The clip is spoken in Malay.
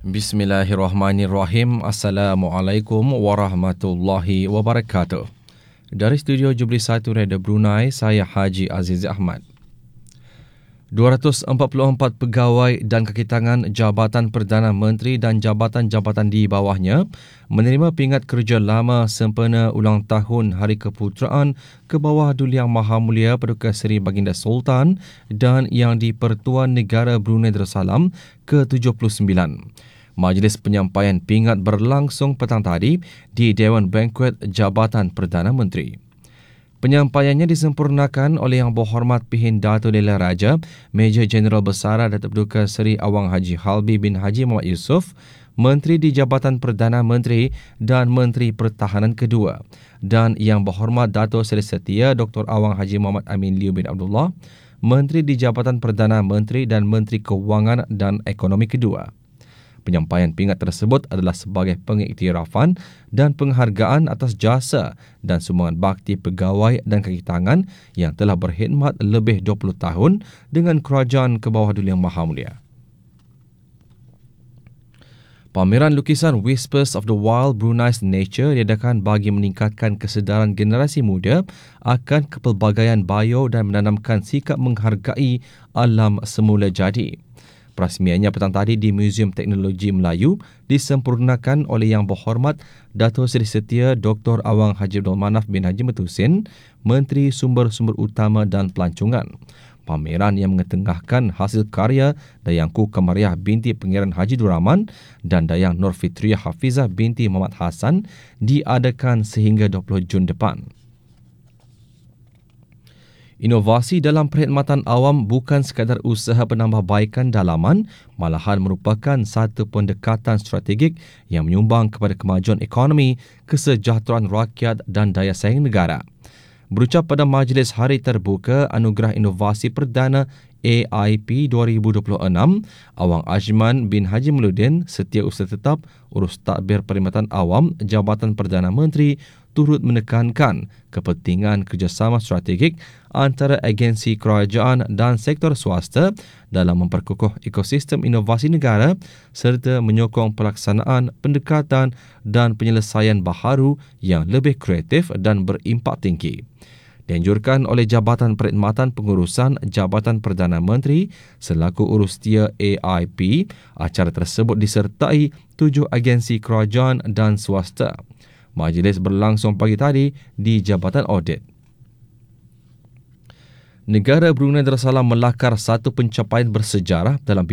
Bismillahirrahmanirrahim. Assalamualaikum warahmatullahi wabarakatuh. Dari studio Jubli 1 Radio Brunei, saya Haji Aziz Ahmad. 244 pegawai dan kaki tangan Jabatan Perdana Menteri dan jabatan-jabatan di bawahnya menerima pingat kerja lama sempena ulang tahun Hari Keputeraan ke bawah Duli Yang Maha Mulia Paduka Seri Baginda Sultan dan Yang di-Pertuan Negara Brunei Darussalam ke-79. Majlis penyampaian pingat berlangsung petang tadi di Dewan Bankuet Jabatan Perdana Menteri. Penyampaiannya disempurnakan oleh Yang Berhormat Pihin Dato' Lela Raja, Major Jeneral Besara Datuk Paduka Seri Awang Haji Halbi bin Haji Muhammad Yusof, Menteri di Jabatan Perdana Menteri dan Menteri Pertahanan kedua, dan Yang Berhormat Dato' Seri Setia Dr. Awang Haji Muhammad Amin Liu bin Abdullah, Menteri di Jabatan Perdana Menteri dan Menteri Kewangan dan Ekonomi kedua. Penyampaian pingat tersebut adalah sebagai pengiktirafan dan penghargaan atas jasa dan sumbangan bakti pegawai dan kaki tangan yang telah berkhidmat lebih 20 tahun dengan kerajaan ke bawah Duli Yang Maha Mulia. Pameran lukisan Whispers of the Wild Brunei's Nature diadakan bagi meningkatkan kesedaran generasi muda akan kepelbagaian bio dan menanamkan sikap menghargai alam semula jadi. Perasmiannya petang tadi di Muzium Teknologi Melayu disempurnakan oleh Yang Berhormat Dato' Seri Setia Dr. Awang Haji Abdul Manaf bin Haji Metusin, Menteri Sumber-Sumber Utama dan Pelancongan. Pameran yang mengetengahkan hasil karya Dayangku Kamariah binti Pangeran Haji Duraman dan Dayang Nur Fitriah Hafizah binti Muhammad Hassan diadakan sehingga 20 Jun depan. Inovasi dalam perkhidmatan awam bukan sekadar usaha penambahbaikan dalaman, malahan merupakan satu pendekatan strategik yang menyumbang kepada kemajuan ekonomi, kesejahteraan rakyat dan daya saing negara. Berucap pada Majlis Hari Terbuka Anugerah Inovasi Perdana AIP 2026, Awang Ajman bin Haji Muludin, Setiausaha Tetap Urus Tadbir Perkhidmatan Awam Jabatan Perdana Menteri, turut menekankan kepentingan kerjasama strategik antara agensi kerajaan dan sektor swasta dalam memperkukuh ekosistem inovasi negara serta menyokong pelaksanaan pendekatan dan penyelesaian baharu yang lebih kreatif dan berimpak tinggi. Dianjurkan oleh Jabatan Perkhidmatan Pengurusan Jabatan Perdana Menteri selaku urustia AIP, acara tersebut disertai 7 agensi kerajaan dan swasta. Majlis berlangsung pagi tadi di Jabatan Audit. Negara Brunei Darussalam melakar satu pencapaian bersejarah dalam